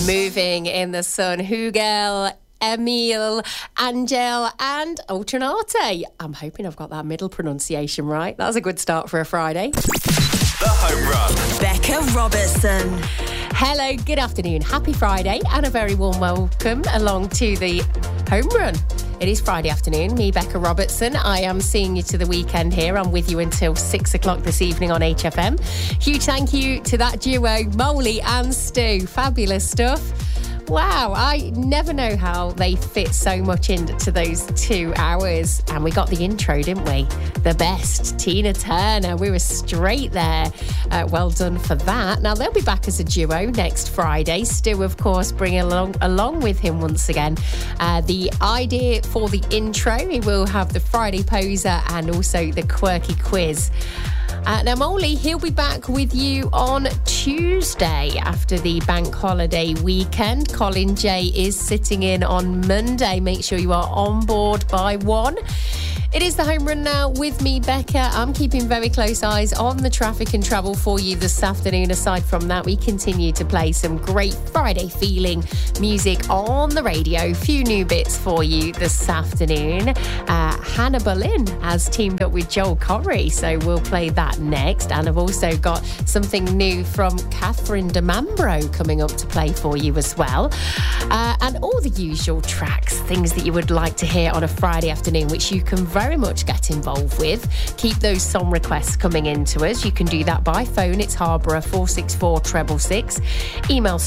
Moving in the Sun, Hugel, Emil, Angel and Alternate. I'm hoping I've got that middle pronunciation right. That was a good start for a Friday. The Home Run. Becca Robertson. Hello, good afternoon. Happy Friday and a very warm welcome along to the Home Run. It is Friday afternoon. Me, Becca Robertson. I am seeing you to the weekend here. I'm with you until 6 o'clock this evening on HFM. Huge thank you to that duo, Molly and Stu. Fabulous stuff. Wow, I never know how they fit so much into those 2 hours. And we got the intro, didn't we? The best, Tina Turner. We were straight there. Well done for that. Now, they'll be back as a duo next Friday. Stu, of course, bringing along with him once again the idea for the intro. He will have the Friday Poser and also the quirky quiz. Now, Molly, he'll be back with you on Tuesday after the bank holiday weekend. Colin J is sitting in on Monday. Make sure you are on board by 1. It is the Home Run now with me, Becca. I'm keeping very close eyes on the traffic and travel for you this afternoon. Aside from that, we continue to play some great Friday feeling music on the radio. A few new bits for you this afternoon. Hannah Boleyn has teamed up with Joel Corey, so we'll play that next. And I've also got something new from Catherine DeMambro coming up to play for you as well. And all the usual tracks, things that you would like to hear on a Friday afternoon, which you can very much get involved with. Keep those song requests coming in to us. You can do that by phone. It's Harborough 464 666. Email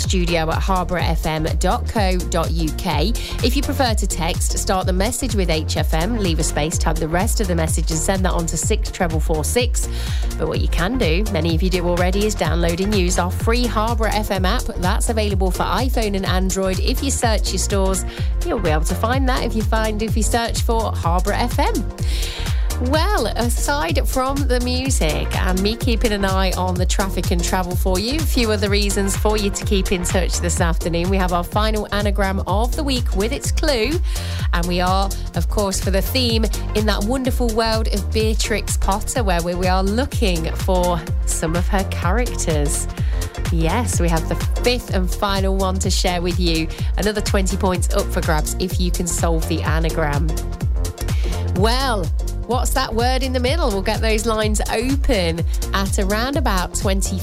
studio@harboroughfm.co.uk. If you prefer to text, start the message with HFM, leave a space, type the rest of the message and send that on to 64446. But what you can do, many of you do already, is download and use our free Harborough FM app. That's available for iPhone and Android. If you search your stores, you'll be able to find that if you search for Harborough FM. Well, aside from the music and me keeping an eye on the traffic and travel for you, a few other reasons for you to keep in touch this afternoon. We have our final anagram of the week with its clue. And we are, of course, for the theme in that wonderful world of Beatrix Potter, where we are looking for some of her characters. Yes, we have the 5th and final one to share with you. Another 20 points up for grabs if you can solve the anagram. Well, what's that word in the middle? We'll get those lines open at around about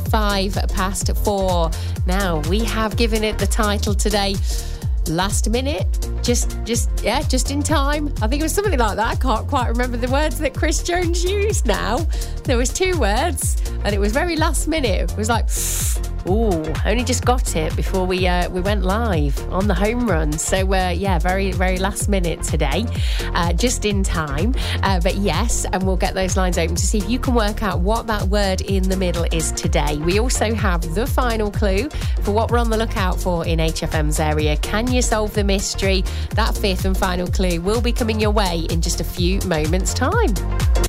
4:25. Now, we have given it the title today, Last Minute, just in time. I think it was something like that. I can't quite remember the words that Chris Jones used now. There was 2 words and it was very last minute. It was like, ooh, only just got it before we went live on the Home Run. So, very, very last minute today, just in time. But yes, and we'll get those lines open to see if you can work out what that word in the middle is today. We also have the final clue for what we're on the lookout for in HFM's area. Can you solve the mystery? That 5th and final clue will be coming your way in just a few moments' time.